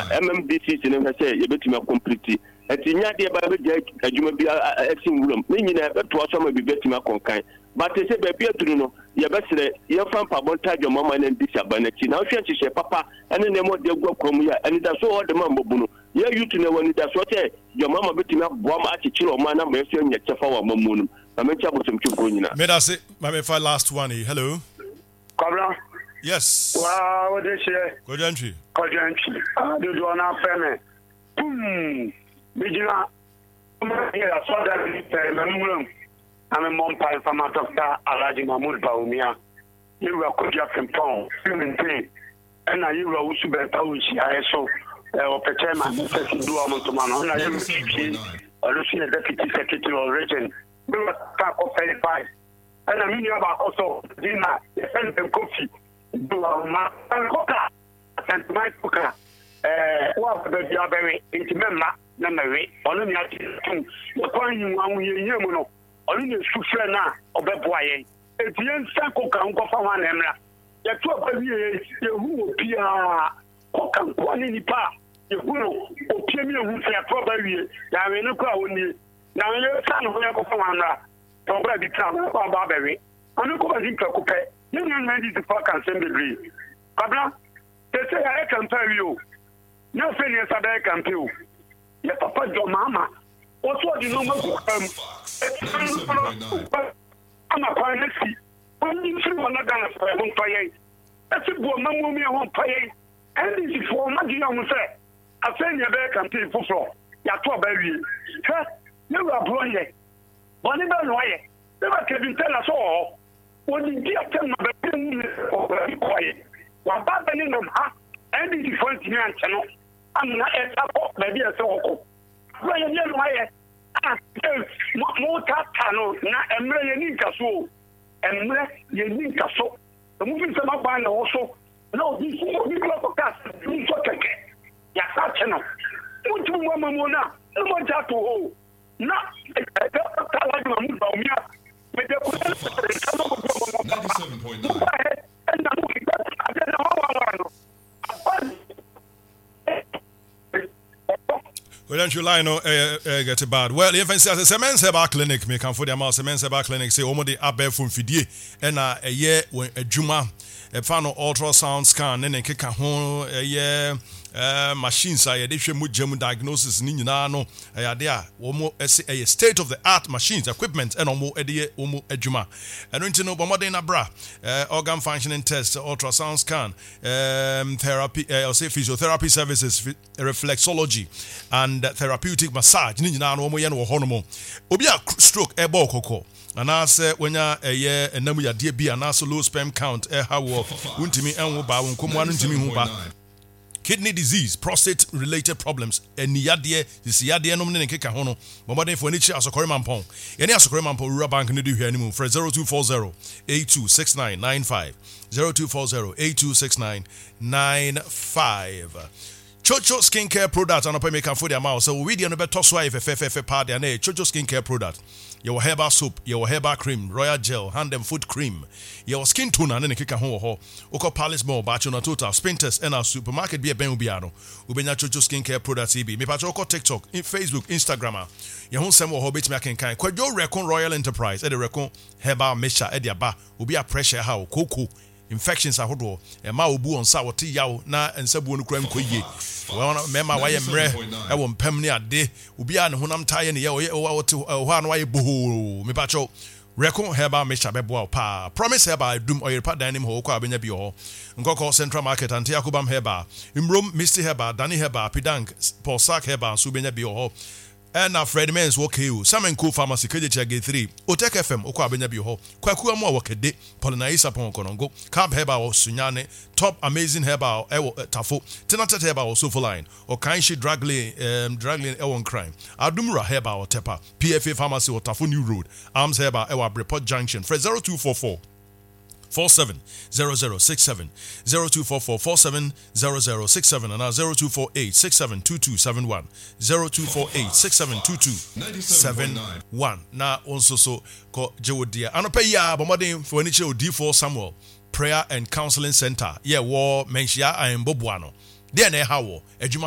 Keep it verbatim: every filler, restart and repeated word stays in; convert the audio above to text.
M M D C ne say ye betimi complete ati nya de ba be je adwuma bi action wuram ne nyina be to so ma bi betimi akonkan but say be bia turu no ye be sere ye fan pa bon tajo mama na ndisa banachi na hwe hye papa ene ne mo de gwa krom ya ene da so de ma mbobu no ye yutu ne woni da so say your mama betimi aboa ma akikire o ma na ma efe nya chefa wa mamunum na me cha botum chuko nyina me da say ma me fa last one. Hello. Kabla. Yes. Wow, what is it? Good entry. Good entry. Ah, do you wanna pay? Hmm. Bijina. Yeah, so that is the I'm a mom pie from a doctor Alaji Mahmoud Baumia. You were could have been pound, feeling pain. And I you were also better which I saw or Petema do a month to man. I am or looking at deputy secretary or region. We were top of thirty five. And I mean about also dinner, and coffee. Do a man and coca and my coca. Eh, what the Jabberry into Memma, Namary, only at the point one year mono. Only the Sufrena or Beboye. If the end Sanko can go for one emra. The two of you, who appear Cocan Quanini Pa, you who appear me who say probably. Now we look out only. Now you son who go for one. Probably travel for Barbary. I look over the Cope. Young man is the fuck and send degree. Cabra, they say I can tell you. No failures are there can do. Your papa, your mama. What's what you know? I'm a pioneer. When you see one another for a home pay, that's a good mammy won't pay. And this is for my young say. I send your back and pay for floor. You're too baby. You are blowing it. One in the way. Never can tell us all. When you get them or very quiet. One bad in them, huh? And this is for the channel. I'm not a support, maybe a so. Well, you know why? More Tatano, not a million so, and you need to so. The moving from up by also. No, this is what we call for cast. You took it. Yes, I channel. Don't you want Mamona? No more that to hold. Not a doctor like Mamma. With the ninety-seven point nine. And I'm looking at it. Well, don't you lie, no, uh, uh, get it bad. Well, if I say, as a men's herbal clinic, me come for the amount, a men's herbal clinic, say, Omo de abe from Fidie, and a year when a Juma, a final ultrasound scan, and a kick a home, a year. Uh, machines I they should gem diagnosis ni nyina no eh there omo a state of the art machines equipment and omo ede omo adwuma eno nti no bomode na bra uh, organ functioning test ultrasound scan um, therapy uh, or say physiotherapy services reflexology and uh, therapeutic massage ni nyina no omo ye no ho no mo obi a stroke e ball kokko anase wenya eye enam yade bi anase low sperm count e ha wo untimi enwo ba wo nkomo anu ntimi hu ba kidney disease, prostate-related problems, and yadie, this yadie no mene keka hono. Bombarde for niche asokore mampon. Any asokore mampon rural bank no do here anymore. For zero two four zero eight two six nine nine five zero two four zero eight two six nine nine five. Chocho skincare product anope make for the amount. So we dey no better so if F F F party and Chocho skincare product. Your herbal soap, your herbal cream, royal gel, hand and foot cream, your skin toner, and then kika ho ho. Oko Palace Mall, Bachona Total, Spinters, and our supermarket be a ben ubiano. Ubenya Chocho skincare product C B. Me pacho oko TikTok, in Facebook, Instagram. Your home semo ho bit me can kind. Kwa jo recon Royal Enterprise, e de recon herbal mesha e de aba. Ubi a pressure how koko. Infections are hodo. E ma obu on sa woti yaw na ensabu no kram koye. Well, mema why mre e wo mpam ne ade obi a ne honam taye ne ye wo wote ho an why boho me pacho recon herbal mesha bebo pa promise herbal dum oil pa danim ho ko abenya bi ho nkoko Central Market ante yakobam herbal imrom misty herbal dani herbal pidank porsak herbal so benya bi ho and na Fred Men's work you Samen Co Pharmacy K J G three Otek F M okwa abenya bi ho kwaku amu awokede Polinaisa pon konongo Camp Herbal Sunyane Top Amazing Herbal ewo tafo Tenata Herbal Sofa Line or Kainshi Dragley um Dragley ewon crime Adumura Herbal Tepa P F A Pharmacy or Tafo New Road Arms Herbal ewa Report Junction Fred zero two four four four seven zero zero six seven zero two four four four seven zero zero six seven and now zero two four eight six seven two two seven one zero two four eight six seven two two seven one. Now also so ko jewodia anope ya bomodin for any child D four Samuel Prayer and Counseling Center. Yeah, war menshia I am bobuano. There na hawo ejuma